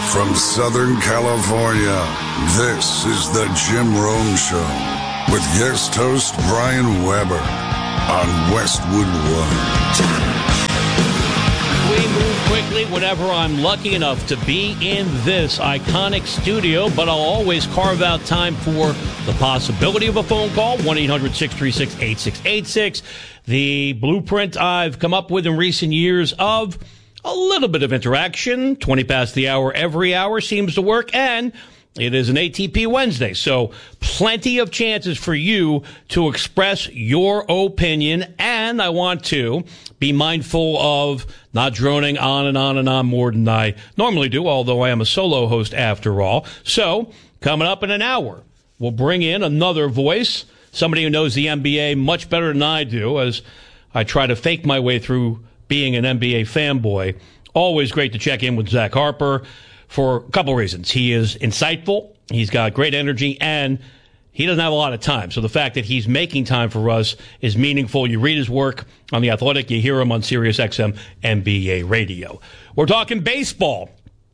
From Southern California, this is the Jim Rome Show with guest host Brian Weber on Westwood One. We move quickly whenever I'm lucky enough to be in this iconic studio, but I'll always carve out time for the possibility of a phone call, 1-800-636-8686. The blueprint I've come up with in recent years of a little bit of interaction, 20 past the hour every hour seems to work, and it is an ATP Wednesday, so plenty of chances for you to express your opinion, and I want to be mindful of not droning on and on and on more than I normally do, although I am a solo host after all. So, coming up in an hour, we'll bring in another voice, somebody who knows the NBA much better than I do, as I try to fake my way through being an NBA fanboy. Always great to check in with Zach Harper for a couple reasons. He is insightful, he's got great energy, and he doesn't have a lot of time. So the fact that he's making time for us is meaningful. You read his work on The Athletic, you hear him on Sirius XM NBA Radio. We're talking baseball.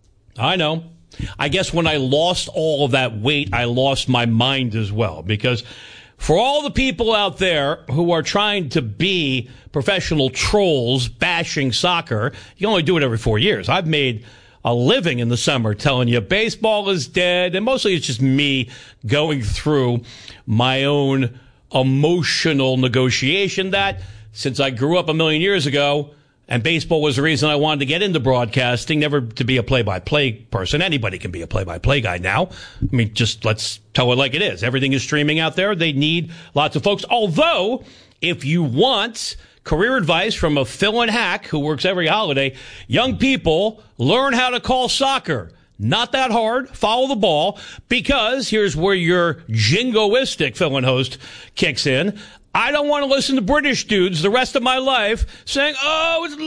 I know. I guess when I lost all of that weight, I lost my mind as well, because for all the people out there who are trying to be professional trolls bashing soccer, you only do it every 4 years. I've made a living in the summer telling you baseball is dead, and mostly it's just me going through my own emotional negotiation that, since I grew up a million years ago, and baseball was the reason I wanted to get into broadcasting, never to be a play-by-play person. Anybody can be a play-by-play guy now. I mean, just let's tell it like it is. Everything is streaming out there. They need lots of folks. Although, if you want career advice from a fill-in hack who works every holiday, young people, learn how to call soccer. Not that hard. Follow the ball, because here's where your jingoistic fill-in host kicks in. I don't want to listen to British dudes the rest of my life saying, oh, it's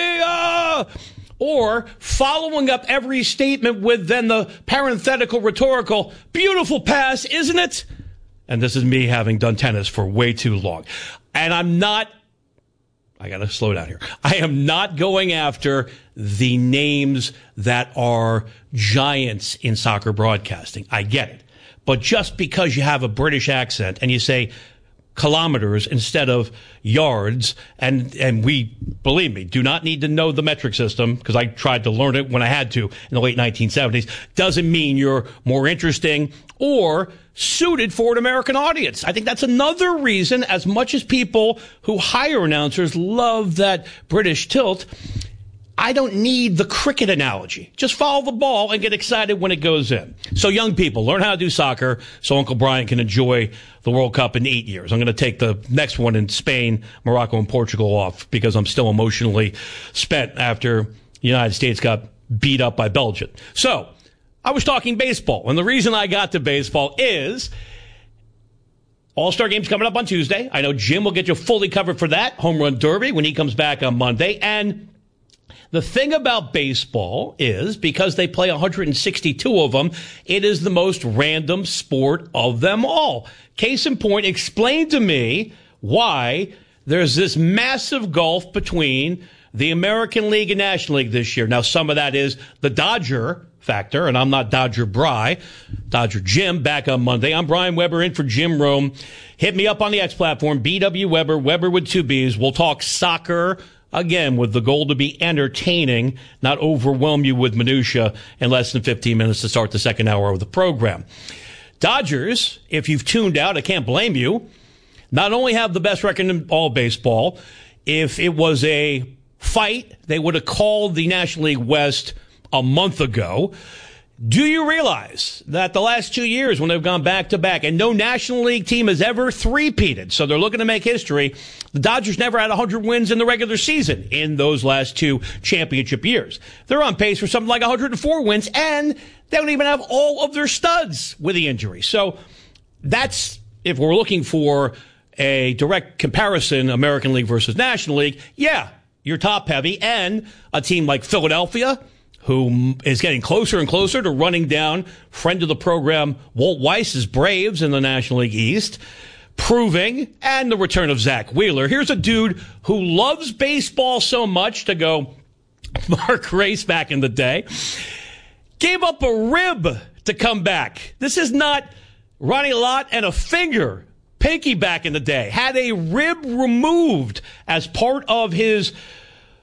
lovely, or following up every statement with then the parenthetical rhetorical, beautiful pass, isn't it? And this is me having done tennis for way too long. And I got to slow down here. I am not going after the names that are giants in soccer broadcasting. I get it. But just because you have a British accent and you say kilometers instead of yards, and we, believe me, do not need to know the metric system, because I tried to learn it when I had to in the late 1970s, doesn't mean you're more interesting or suited for an American audience. I think that's another reason, as much as people who hire announcers love that British tilt, I don't need the cricket analogy. Just follow the ball and get excited when it goes in. So young people, learn how to do soccer so Uncle Brian can enjoy the World Cup in 8 years. I'm going to take the next one in Spain, Morocco, and Portugal off because I'm still emotionally spent after the United States got beat up by Belgium. So I was talking baseball, and the reason I got to baseball is All-Star Game's coming up on Tuesday. I know Jim will get you fully covered for that, Home Run Derby, when he comes back on Monday. And the thing about baseball is, because they play 162 of them, it is the most random sport of them all. Case in point, explain to me why there's this massive gulf between the American League and National League this year. Now, some of that is the Dodger factor, and I'm not Dodger Bry, Dodger Jim, back on Monday. I'm Brian Weber in for Jim Rome. Hit me up on the X platform, BW Weber, Weber with 2 B's. We'll talk soccer, again, with the goal to be entertaining, not overwhelm you with minutia in less than 15 minutes to start the second hour of the program. Dodgers, if you've tuned out, I can't blame you, not only have the best record in all baseball, if it was a fight, they would have called the National League West a month ago. Do you realize that the last 2 years when they've gone back-to-back, and no National League team has ever three-peated, so they're looking to make history, the Dodgers never had 100 wins in the regular season in those last 2 championship years. They're on pace for something like 104 wins, and they don't even have all of their studs with the injury. So that's, if we're looking for a direct comparison, American League versus National League, yeah, you're top-heavy, and a team like Philadelphia, who is getting closer and closer to running down friend of the program Walt Weiss's Braves in the National League East, proving, and the return of Zach Wheeler. Here's a dude who loves baseball so much, to go Mark Grace back in the day. gave up a rib to come back. This is not Ronnie Lott and a finger. Pinky back in the day had a rib removed as part of his